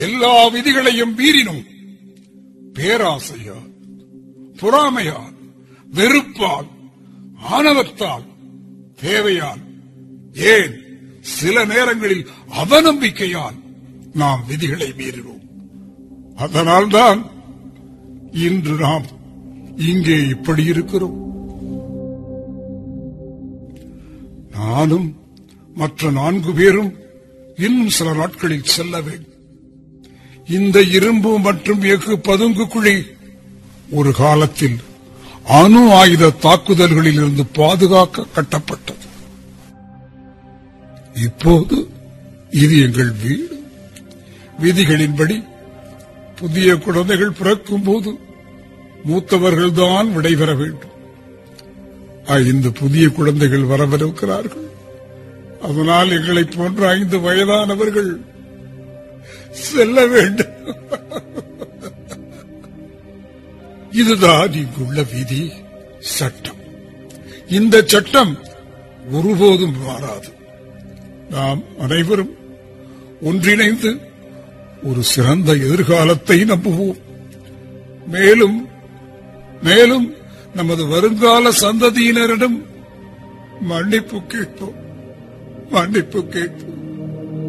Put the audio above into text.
எல்லா விதிகளையும் மீறினோம். பேராசையால், பொறாமையால், வெறுப்பால், ஆணவத்தால், தேவையால், ஏன் சில நேரங்களில் அவநம்பிக்கையால் நாம் விதிகளை மீறினோம். அதனால்தான் இன்று நாம் இங்கே இப்படி இருக்கிறோம். நானும் மற்ற 4 பேரும் இன்னும் சில நாட்களில் செல்ல வேண்டும். இந்த இரும்பு மற்றும் எஃகு பதுங்கு குழி ஒரு காலத்தில் அணு ஆயுத தாக்குதல்களில் இருந்து பாதுகாக்க கட்டப்பட்டது. இப்போது இது எங்கள் வீடு. விதிகளின்படி புதிய குழந்தைகள் பிறக்கும் போது மூத்தவர்கள்தான் விடைபெற வேண்டும். 5 புதிய குழந்தைகள் வரவிருக்கிறார்கள். அதனால் எங்களை போன்ற 5 வயதானவர்கள் செல்ல வேண்டும். இதுதான் இங்குள்ள விதி, சட்டம். இந்த சட்டம் ஒருபோதும் மாறாது. நாம் அனைவரும் ஒன்றிணைந்து ஒரு சிறந்த எதிர்காலத்தை நம்புவோம். மேலும் மேலும் நமது வருங்கால சந்ததியினரிடம் மன்னிப்பு கேட்போம்.